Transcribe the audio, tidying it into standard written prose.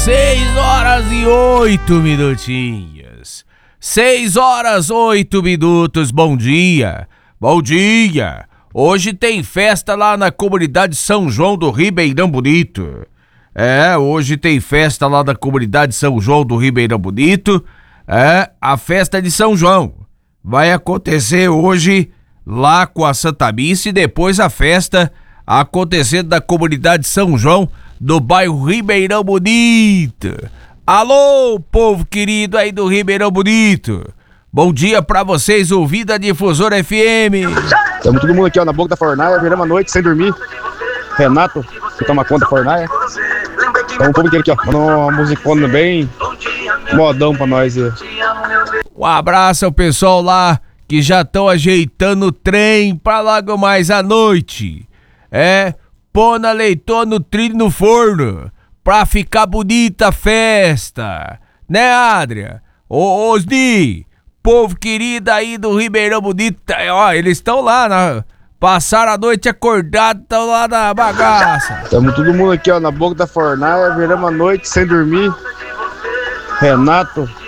6h08. 6h08. Bom dia. Bom dia. Hoje tem festa lá na comunidade São João do Ribeirão Bonito. Hoje tem festa lá na comunidade São João do Ribeirão Bonito. A festa de São João. Vai acontecer hoje lá com a Santa Missa e depois a festa acontecendo na comunidade São João do bairro Ribeirão Bonito. Alô, povo querido aí do Ribeirão Bonito. Bom dia pra vocês, ouvindo a Difusora FM. Tamo todo mundo aqui, ó, na boca da fornaia, viramos a noite sem dormir. Renato, que toma conta da fornaia. Então o povo inteiro aqui, ó, mandando uma musicona bem modão pra nós. Um abraço ao pessoal lá que já estão ajeitando o trem pra logo mais à noite. Pôr na leitona o trilho no forno pra ficar bonita a festa. Né, Adria? Ô, Osni, povo querido aí do Ribeirão Bonito, ó, eles estão lá, passaram a noite acordado, estão lá na bagaça. Tamo todo mundo aqui, ó, na boca da fornaia, viramos a noite sem dormir. Renato,